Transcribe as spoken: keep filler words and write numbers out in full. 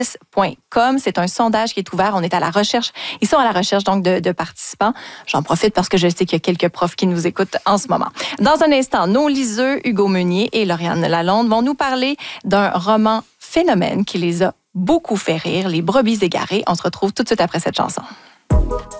point com. C'est un sondage qui est ouvert. On est à la recherche. Ils sont à la recherche donc de, de participants. J'en profite parce que je sais qu'il y a quelques profs qui nous écoutent en ce moment. Dans un instant, nos liseux, Hugo Meunier et Lauriane Lalonde, vont nous parler d'un roman phénomène qui les a beaucoup fait rire, Les brebis égarées. On se retrouve tout de suite après cette chanson.